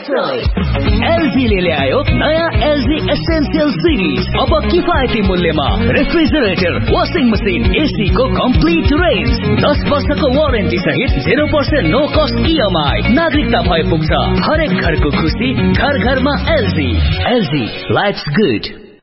एलजीले ल्यायो नयाँ LG essential series. अब किफायती मूल्यमा रेफ्रिजरेटर, वाशिङ मसिन, एसी को कम्प्लिट रेन्ज, 10 वर्षको वारेन्टी सहित 0% नो कस्ट इएमआई। नागरिकता भए पुग्छ हरेक घरको खुसी, घर घरमा एलजी। LG lives good.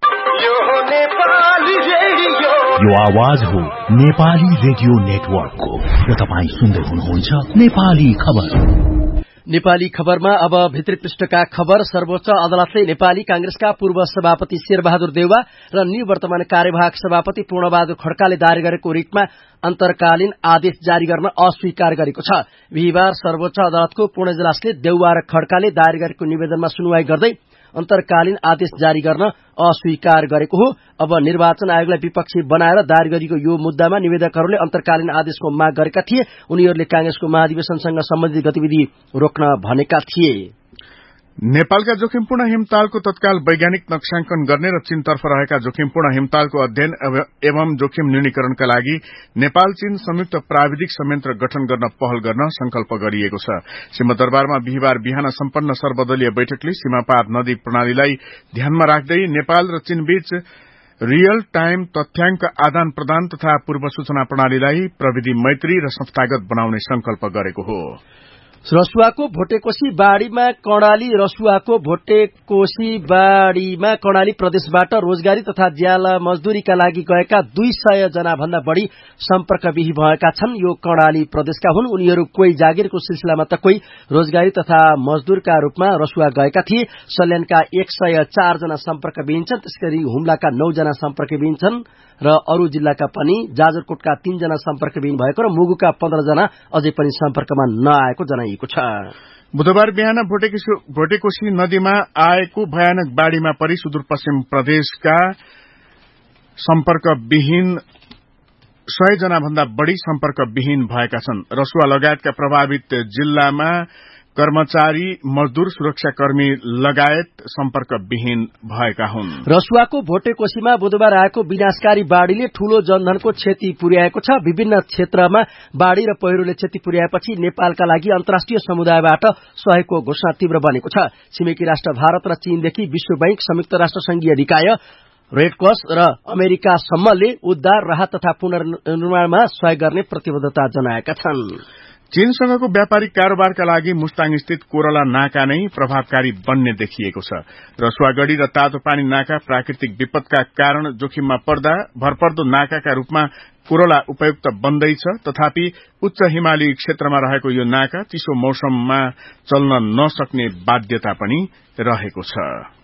यो आवाज हो नेपाली रेडियो नेटवर्कको र तपाईँ सुन्दै हुनुहुन्छ नेपाली खबर। नेपाली खबरमा अब भित्री पृष्ठका खबर। सर्वोच्च अदालतले नेपाली कांग्रेसका पूर्व सभापति शेरबहादुर देउवा र निवर्तमान कार्यवाहक सभापति पूर्णबहादुर खड्काले दायर गरेको रिटमा अन्तर्कालीन आदेश जारी गर्न अस्वीकार गरेको छ। बिहिबार सर्वोच्च अदालतको पुणे इजलासले देउवा र खड्काले दायर गरेको निवेदनमा सुनवाई गर्दै अन्तर्कालीन आदेश जारी गर्न अस्वीकार गरेको हो। अब निर्वाचन आयोगलाई विपक्षी बनाएर दायर गरिएको यो मुद्दामा निवेदकहरूले अन्तर्कालीन आदेशको माग गरेका थिए। उनीहरूले कांग्रेसको महाधिवेशनसँग सम्बन्धित गतिविधि रोक्न भनेका थिए। नेपालका जोखिमपूर्ण हिमतालको तत्काल वैज्ञानिक नक्साङ्कन गर्ने र चीनतर्फ रहेका जोखिमपूर्ण हिमतालको अध्ययन एवं जोखिम न्यूनीकरणका लागि नेपाल चीन संयुक्त प्राविधिक संयन्त्र गठन गर्न पहल गर्न संकल्प गरिएको छ। सिंहदरबारमा बिहिबार बिहान सम्पन्न सर्वदलीय बैठकले सीमापार नदी प्रणालीलाई ध्यानमा राख्दै नेपाल र चीनबीच रियल टाइम तथ्याङ्क आदान प्रदान तथा पूर्व सूचना प्रणालीलाई प्रविधि मैत्री र संस्थागत बनाउने संकल्प गरेको हो। रसुवाको भोटेकोशी बाढ़ीमा कर्णाली प्रदेशबाट रोजगारी तथा ज्याला मजदूरीका लागि गएका 200 जना भन्दा बढ़ी सम्पर्कविही भएका छन्। यो कर्णाली प्रदेशका हुन्। उनीहरू कोही जागिरको सिलसिलामा त कोही रोजगारी तथा मजदूरका रूपमा रसुवा गएका थिए। सल्यानका 104 जना सम्पर्कविहीन छन्। त्यसगरी हुम्लाका 9 जना सम्पर्कविहीन छन् र अरू जिल्लाका पनि जाजरकोटका 3 जना सम्पर्कविहीन भएको र मुगुका 15 जना अझै पनि सम्पर्कमा नआएको जनाइएको छ। बुधबार बिहान भोटेकोशी नदीमा आएको भयानक बाढ़ीमा परि सुदूरपश्चिम प्रदेशका सम्पर्कविहीन 100 जना भन्दा बढ़ी सम्पर्कविहीन भएका छन्। रसुवा लगायतका प्रभावित जिल्लामा कर्मचारी, मजदूर, सुरक्षाकर्मी लगायत सम्पर्कविहीन भएका हुन्। रसुवाको भोटेकोशीमा बुधबार आएको विनाशकारी बाढ़ीले ठूलो जनधनको क्षति पुर्याएको छ। विभिन्न क्षेत्रमा बाढ़ी र पहिरोले क्षति पुर्याएपछि नेपालका लागि अन्तर्राष्ट्रिय समुदायबाट सहयोगको घोषणा तीव्र बनेको छ। छिमेकी राष्ट्र भारत र चीनदेखि विश्व बैंक, संयुक्त राष्ट्र संघीय निकाय, रेडक्रस र अमेरिकासम्मले उद्धार, राहत तथा पुनर्निर्माणमा सहयोग गर्ने प्रतिबद्धता जनाएका छन्। चीनसँगको व्यापारिक कारोबारका लागि मुस्ताङ स्थित कोरला नाका नै प्रभावकारी बन्ने देखिएको छ। रसुवागढ़ी र तातो पानी नाका प्राकृतिक विपदका कारण जोखिममा पर्दा भरपर्दो नाकाका रूपमा कोरला उपयुक्त बन्दैछ। तथापि उच्च हिमाली क्षेत्रमा रहेको यो नाका चिसो मौसममा चल्न नसक्ने बाध्यता पनि रहेको छ।